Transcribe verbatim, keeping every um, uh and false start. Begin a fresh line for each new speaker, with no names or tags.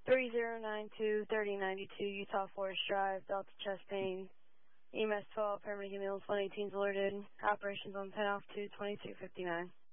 three zero nine two, thirty ninety-two Utah Forest Drive, Delta chest pain. E M S twelve, paramedic ambulance one eighteen is alerted. Operations on ten off two, twenty-two fifty-nine.